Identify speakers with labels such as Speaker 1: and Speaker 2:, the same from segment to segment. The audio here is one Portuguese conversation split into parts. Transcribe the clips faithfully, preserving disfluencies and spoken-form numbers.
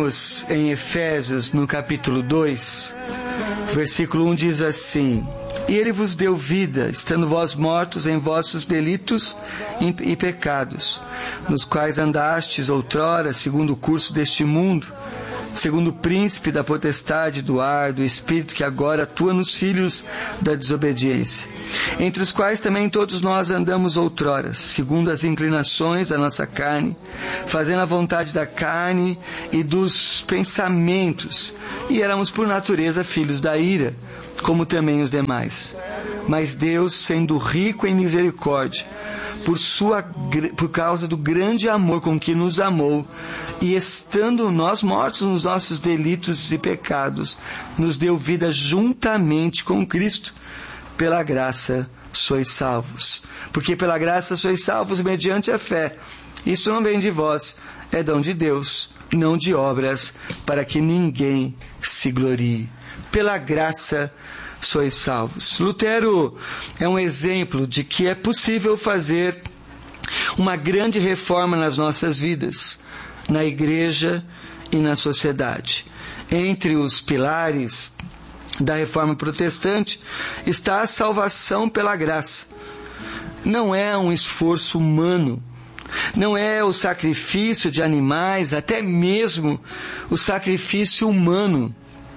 Speaker 1: lemos em Efésios, no capítulo dois, versículo um diz assim: E Ele vos deu vida, estando vós mortos em vossos delitos e pecados, nos quais andastes outrora, segundo o curso deste mundo, segundo o príncipe da potestade do ar, do espírito que agora atua nos filhos da desobediência, entre os quais também todos nós andamos outrora, segundo as inclinações da nossa carne, fazendo a vontade da carne e dos pensamentos, e éramos por natureza filhos da ira, como também os demais. Mas Deus, sendo rico em misericórdia, por sua, por causa do grande amor com que nos amou, e estando nós mortos nos nossos delitos e pecados, nos deu vida juntamente com Cristo. Pela graça sois salvos. Porque pela graça sois salvos mediante a fé. Isso não vem de vós, é dom de Deus, não de obras, para que ninguém se glorie. Pela graça sois salvos. Lutero é um exemplo de que é possível fazer uma grande reforma nas nossas vidas, na igreja e na sociedade. Entre os pilares da reforma protestante está a salvação pela graça. Não é um esforço humano, não é o sacrifício de animais, até mesmo o sacrifício humano.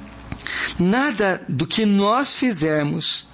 Speaker 1: Nada do que nós fizermos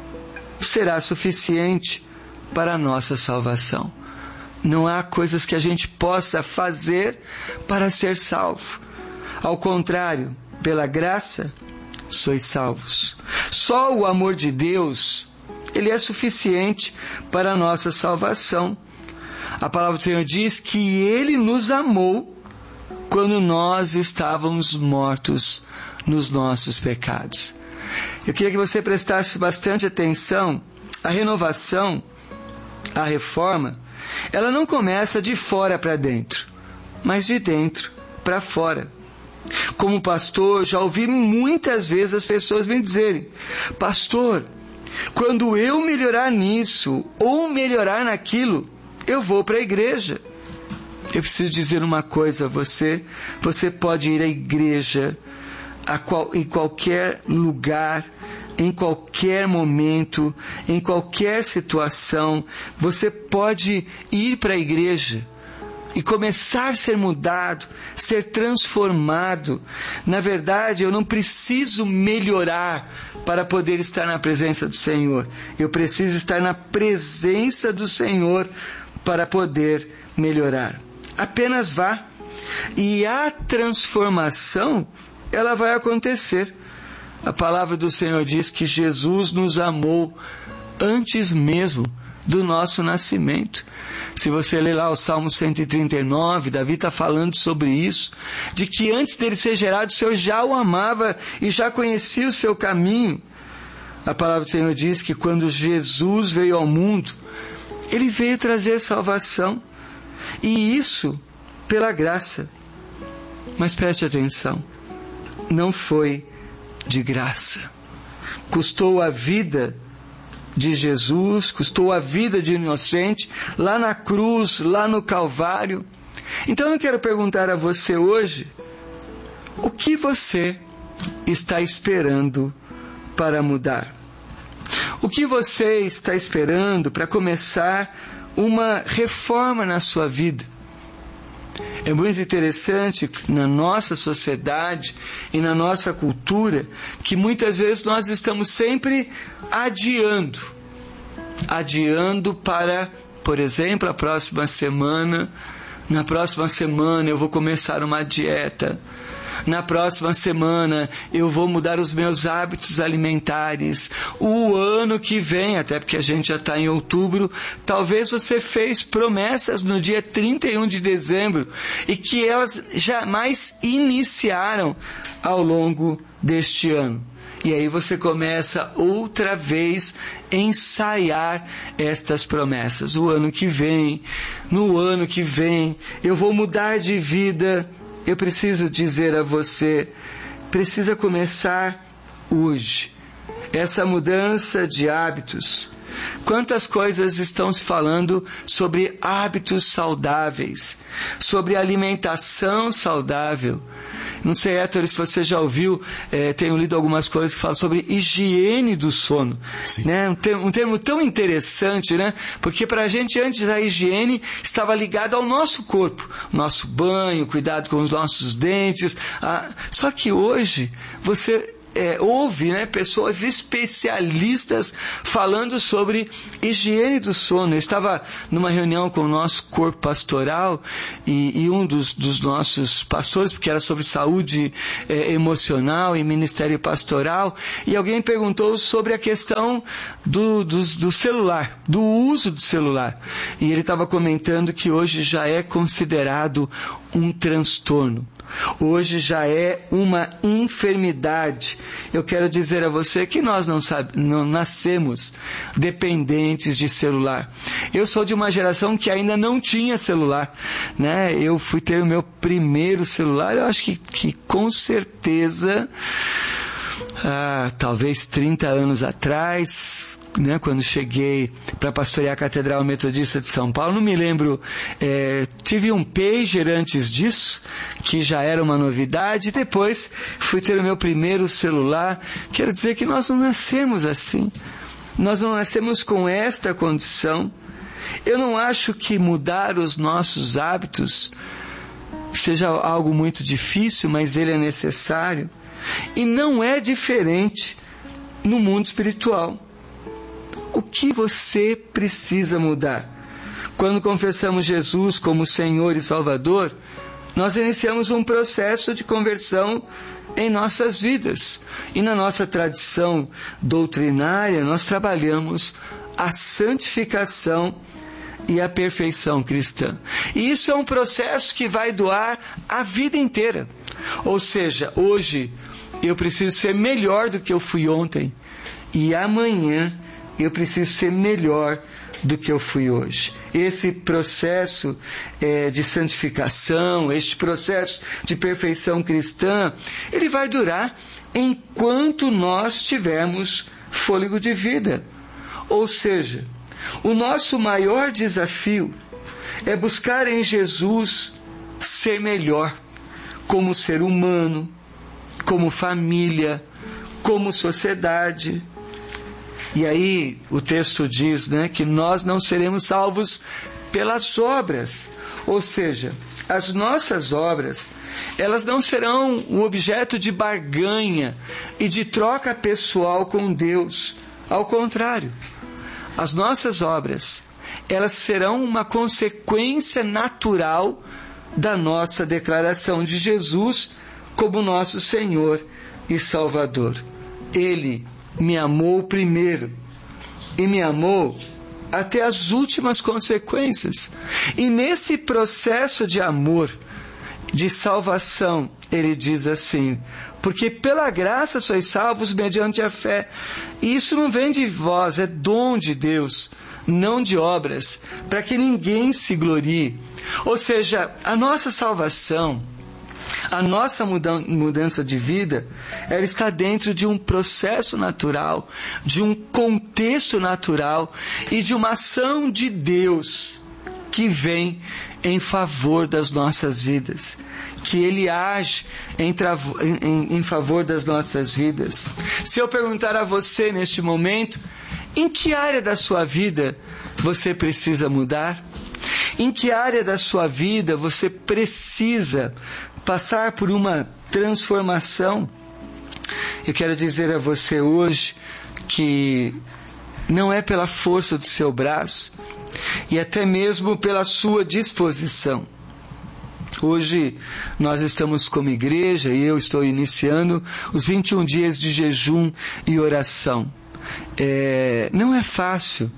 Speaker 1: será suficiente para a nossa salvação. Não há coisas que a gente possa fazer para ser salvo. Ao contrário, pela graça, sois salvos. Só o amor de Deus, Ele é suficiente para a nossa salvação. A palavra do Senhor diz que Ele nos amou quando nós estávamos mortos nos nossos pecados. Eu queria que você prestasse bastante atenção. A renovação, a reforma, ela não começa de fora para dentro, mas de dentro para fora. Como pastor, já ouvi muitas vezes as pessoas me dizerem: pastor, quando eu melhorar nisso ou melhorar naquilo, eu vou para a igreja. Eu preciso dizer uma coisa a você: você pode ir à igreja a qual, em qualquer lugar, em qualquer momento, em qualquer situação. Você pode ir para a igreja e começar a ser mudado, ser transformado. Na verdade, eu não preciso melhorar para poder estar na presença do Senhor. Eu preciso estar na presença do Senhor para poder melhorar. Apenas vá. E a transformação, ela vai acontecer. A palavra do Senhor diz que Jesus nos amou antes mesmo do nosso nascimento. Se você ler lá o Salmo cento e trinta e nove, Davi está falando sobre isso, de que antes dele ser gerado, o Senhor já o amava e já conhecia o seu caminho. A palavra do Senhor diz que quando Jesus veio ao mundo, Ele veio trazer salvação. E isso pela graça. Mas preste atenção, não foi de graça. Custou a vida de Jesus, custou a vida de um inocente, lá na cruz, lá no Calvário. Então eu quero perguntar a você hoje: o que você está esperando para mudar? O que você está esperando para começar uma reforma na sua vida? É muito interessante na nossa sociedade e na nossa cultura que muitas vezes nós estamos sempre adiando. Adiando para, por exemplo, a próxima semana. Na próxima semana eu vou começar uma dieta. Na próxima semana eu vou mudar os meus hábitos alimentares. O ano que vem, até porque a gente já está em outubro, talvez você fez promessas no dia trinta e um de dezembro e que elas jamais iniciaram ao longo deste ano. E aí você começa outra vez a ensaiar estas promessas. O ano que vem, no ano que vem, eu vou mudar de vida. Eu preciso dizer a você, precisa começar hoje. essa mudança de hábitos. Quantas coisas estão se falando sobre hábitos saudáveis, sobre alimentação saudável. Não sei, Héctor, se você já ouviu, é, tenho lido algumas coisas que falam sobre higiene do sono. Né? Um, termo, um termo tão interessante, né? Porque para a gente antes a higiene estava ligada ao nosso corpo, nosso banho, cuidado com os nossos dentes. Ah, só que hoje você... É, houve né, pessoas especialistas falando sobre higiene do sono. Eu estava numa reunião com o nosso corpo pastoral e, e um dos, dos nossos pastores, porque era sobre saúde é, emocional e ministério pastoral, e alguém perguntou sobre a questão do, do, do celular, do uso do celular. E ele estava comentando que hoje já é considerado um transtorno. Hoje já é uma enfermidade. Eu quero dizer a você que nós não, sabe, não nascemos dependentes de celular. Eu sou de uma geração que ainda não tinha celular, né? Eu fui ter o meu primeiro celular, eu acho que, que com certeza, ah, talvez trinta anos atrás, né, quando cheguei para pastorear a Catedral Metodista de São Paulo. Não me lembro, é, tive um pager antes disso, que já era uma novidade, depois fui ter o meu primeiro celular. Quero dizer que nós não nascemos assim, nós não nascemos com esta condição. Eu não acho que mudar os nossos hábitos seja algo muito difícil, mas ele é necessário, e não é diferente no mundo espiritual. O que você precisa mudar? Quando confessamos Jesus como Senhor e Salvador, nós iniciamos um processo de conversão em nossas vidas. E na nossa tradição doutrinária, nós trabalhamos a santificação e a perfeição cristã. E isso é um processo que vai durar a vida inteira. Ou seja, hoje eu preciso ser melhor do que eu fui ontem. E amanhã eu preciso ser melhor do que eu fui hoje. Esse processo é, de santificação, este processo de perfeição cristã, ele vai durar enquanto nós tivermos fôlego de vida. Ou seja, o nosso maior desafio é buscar em Jesus ser melhor, como ser humano, como família, como sociedade. E aí o texto diz, né, que nós não seremos salvos pelas obras. Ou seja, as nossas obras, elas não serão um objeto de barganha e de troca pessoal com Deus. Ao contrário, as nossas obras, elas serão uma consequência natural da nossa declaração de Jesus como nosso Senhor e Salvador. Ele me amou primeiro e me amou até as últimas consequências. E nesse processo de amor, de salvação, ele diz assim: porque pela graça sois salvos mediante a fé. E isso não vem de vós, é dom de Deus, não de obras, para que ninguém se glorie. Ou seja, a nossa salvação, a nossa mudança de vida, ela está dentro de um processo natural, de um contexto natural e de uma ação de Deus que vem em favor das nossas vidas, que Ele age em, em, em favor das nossas vidas. Se eu perguntar a você neste momento, em que área da sua vida você precisa mudar? Em que área da sua vida você precisa passar por uma transformação? Eu quero dizer a você hoje que não é pela força do seu braço e até mesmo pela sua disposição. Hoje nós estamos como igreja e eu estou iniciando os vinte e um dias de jejum e oração. É, não é fácil,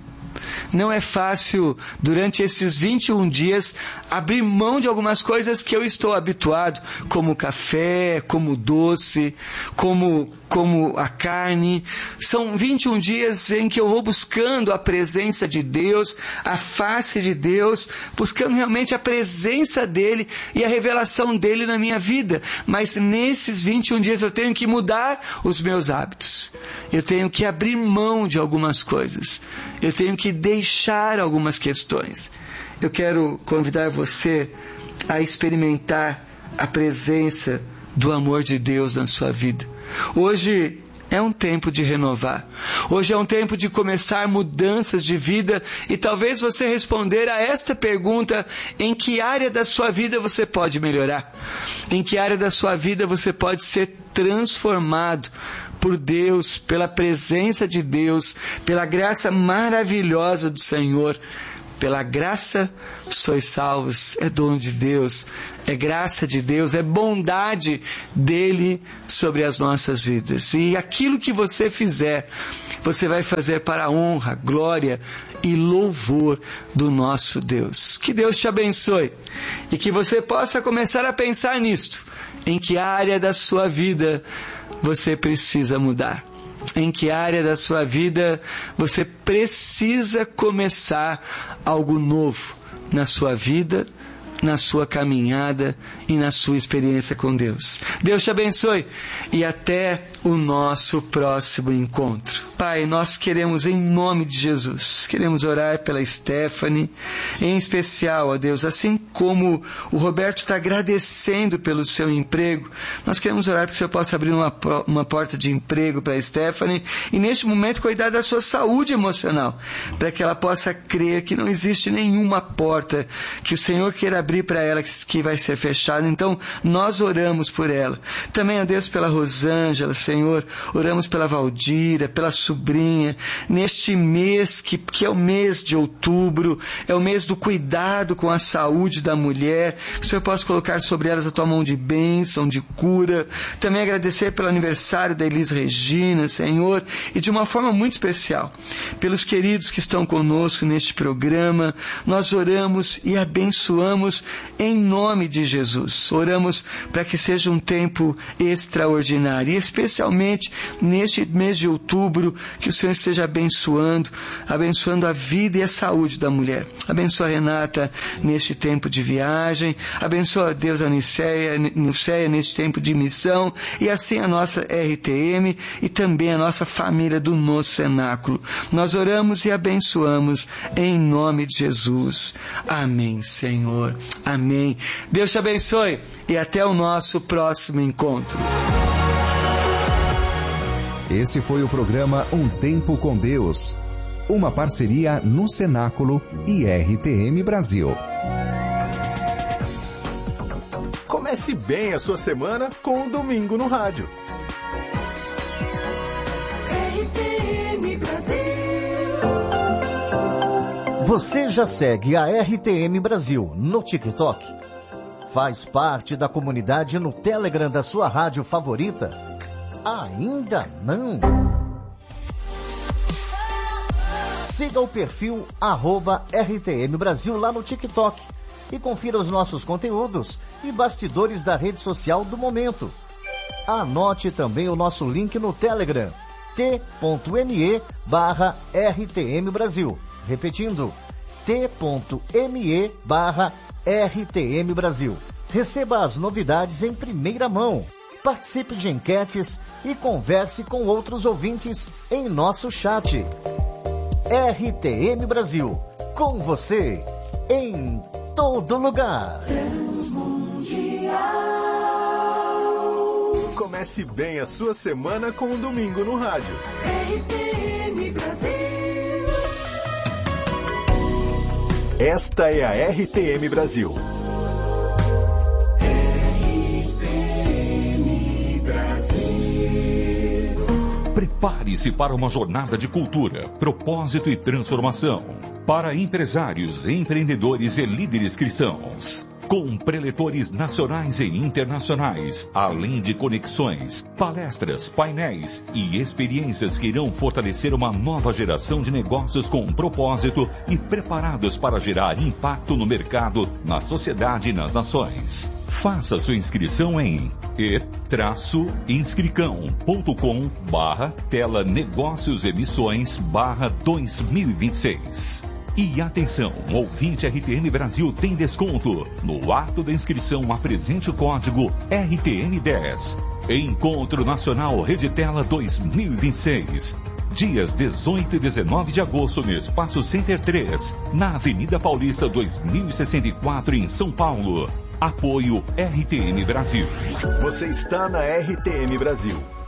Speaker 1: Não é fácil, durante esses vinte e um dias, abrir mão de algumas coisas que eu estou habituado, como café, como doce, como, como a carne. São vinte e um dias em que eu vou buscando a presença de Deus, a face de Deus, buscando realmente a presença dEle e a revelação dEle na minha vida. Mas nesses vinte e um dias eu tenho que mudar os meus hábitos. Eu tenho que abrir mão de algumas coisas. Eu tenho que deixar algumas questões. Eu quero convidar você a experimentar a presença do amor de Deus na sua vida. Hoje é um tempo de renovar. Hoje é um tempo de começar mudanças de vida e talvez você responder a esta pergunta: em que área da sua vida você pode melhorar? Em que área da sua vida você pode ser transformado por Deus, pela presença de Deus, pela graça maravilhosa do Senhor? Pela graça sois salvos, é dom de Deus, é graça de Deus, é bondade dEle sobre as nossas vidas. E aquilo que você fizer, você vai fazer para a honra, glória e louvor do nosso Deus. Que Deus te abençoe e que você possa começar a pensar nisto. Em que área da sua vida você precisa mudar? Em que área da sua vida você precisa começar algo novo na sua vida, na sua caminhada e na sua experiência com Deus. Deus te abençoe e até o nosso próximo encontro. Pai, nós queremos, em nome de Jesus, queremos orar pela Stephanie, em especial, ó Deus, assim como o Roberto está agradecendo pelo seu emprego, nós queremos orar para que o Senhor possa abrir uma, uma porta de emprego para a Stephanie e neste momento cuidar da sua saúde emocional, para que ela possa crer que não existe nenhuma porta que o Senhor queira abrir para ela que vai ser fechada. Então nós oramos por ela. Também, ó Deus, pela Rosângela, Senhor, oramos pela Valdira, pela sobrinha, neste mês que, que é o mês de outubro, é o mês do cuidado com a saúde da mulher, que o Senhor possa colocar sobre elas a tua mão de bênção, de cura. Também agradecer pelo aniversário da Elis Regina, Senhor, e de uma forma muito especial, pelos queridos que estão conosco neste programa. Nós oramos e abençoamos em nome de Jesus. Oramos para que seja um tempo extraordinário, e especialmente neste mês de outubro, que o Senhor esteja abençoando, abençoando a vida e a saúde da mulher. Abençoa a Renata neste tempo de viagem, abençoa, Deus, a Niceia, Niceia neste tempo de missão, e assim a nossa R T M e também a nossa família do No Cenáculo. Nós oramos e abençoamos em nome de Jesus. Amém, Senhor. Amém. Deus te abençoe e até o nosso próximo encontro.
Speaker 2: Esse foi o programa Um Tempo com Deus, uma parceria No Cenáculo e R T M Brasil.
Speaker 3: Comece bem a sua semana com o Domingo no Rádio.
Speaker 4: R T M Brasil.
Speaker 5: Você já segue a R T M Brasil no TikTok? Faz parte da comunidade no Telegram da sua rádio favorita? Ainda não? Siga o perfil arroba R T M Brasil lá no TikTok e confira os nossos conteúdos e bastidores da rede social do momento. Anote também o nosso link no Telegram, t.me barra RTM Brasil. Repetindo, t.me barra RTM Brasil. Receba as novidades em primeira mão. Participe de enquetes e converse com outros ouvintes em nosso chat. R T M Brasil, com você, em todo lugar.
Speaker 3: Comece bem a sua semana com o Domingo no Rádio.
Speaker 4: R T M Brasil.
Speaker 3: Esta é a R T M Brasil.
Speaker 6: Prepare-se para uma jornada de cultura, propósito e transformação. Para empresários, empreendedores e líderes cristãos. com preletores nacionais e internacionais, além de conexões, palestras, painéis e experiências que irão fortalecer uma nova geração de negócios com propósito e preparados para gerar impacto no mercado, na sociedade e nas nações. Faça sua inscrição em e inscricão ponto com barra tela negócios emissões barra dois mil e vinte e seis. E atenção, ouvinte R T M Brasil tem desconto. No ato da inscrição, apresente o código R T M dez. Encontro Nacional Reditela dois mil e vinte e seis. Dias dezoito e dezenove de agosto no Espaço Center três, na Avenida Paulista dois mil e sessenta e quatro, em São Paulo. Apoio R T M Brasil.
Speaker 3: Você está na R T M Brasil.